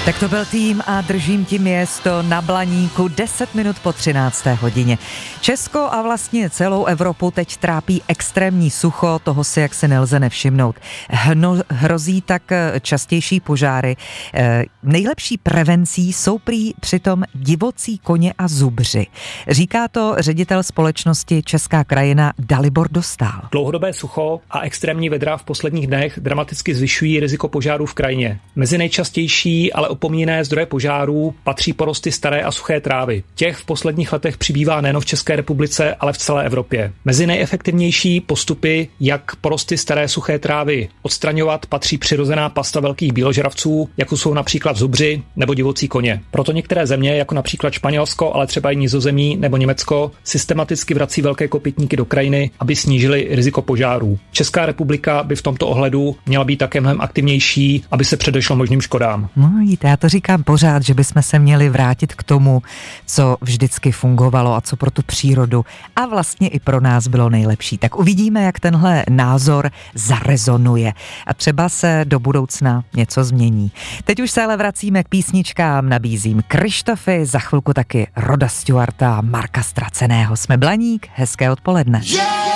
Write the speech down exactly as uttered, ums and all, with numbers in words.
Tak to byl Tým a držím ti město na Blaníku deset minut po třinácté hodině. Česko a vlastně celou Evropu teď trápí extrémní sucho, toho si jak se nelze nevšimnout. Hno, hrozí tak častější požáry. E, nejlepší prevencí jsou prý přitom divocí koně a zubři. Říká to ředitel společnosti Česká krajina Dalibor Dostál. Dlouhodobé sucho a extrémní vedra v posledních dnech dramaticky zvyšují riziko požárů v krajině. Mezi nejčastější, ale opomíjené zdroje požárů patří porosty staré a suché trávy. Těch v posledních letech přibývá nejen v České republice, ale v celé Evropě. Mezi nejefektivnější postupy, jak porosty staré suché trávy odstraňovat, patří přirozená pasta velkých bíložravců, jako jsou například zubři nebo divocí koně. Proto některé země, jako například Španělsko, ale třeba i Nizozemí nebo Německo, systematicky vrací velké kopytníky do krajiny, aby snížili riziko požárů. Česká republika by v tomto ohledu měla být také mnohem aktivnější, aby se předešlo možným škodám. No, jíte, já to říkám pořád, že bychom se měli vrátit k tomu, co vždycky fungovalo a co pro tu přírodu a vlastně i pro nás bylo nejlepší. Tak uvidíme, jak tenhle názor zarezonuje a třeba se do budoucna něco změní. Teď už se ale vracíme k písničkám, nabízím Krištofy, za chvilku taky Roda Stewarta a Marka Ztraceného. Jsme Blaník, hezké odpoledne. Yeah!